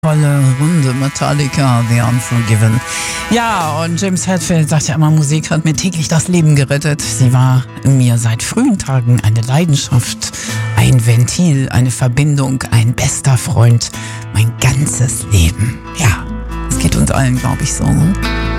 Volle Runde, Metallica, The Unforgiven. Ja, und James Hetfield sagt ja immer, Musik hat mir täglich das Leben gerettet. Sie war mir seit frühen Tagen eine Leidenschaft, ein Ventil, eine Verbindung, ein bester Freund, mein ganzes Leben. Ja, es geht uns allen, glaube ich, so.